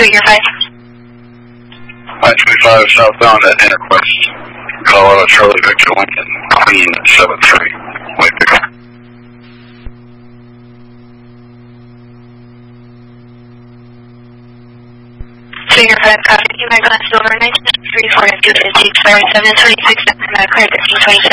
Figure 5. 925 southbound at Interquest. Colorado Charlie Victor Lincoln, Queen 73. Wait pickup. Figure 5, copy. You might go on Silver 1934 250, sorry 726, clear 1327.